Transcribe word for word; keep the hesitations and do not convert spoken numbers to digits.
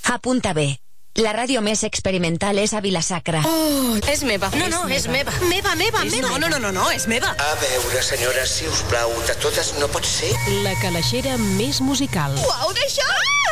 Apunta bé. La ràdio més experimental és a Vila-sacra. Oh, és meva. No, no, és meva. Meva, meva, és meva. No, no, no, no, no, és meva. A veure, senyora, si us plau, de totes no pot ser. La calaixera més musical. Uau, d'això!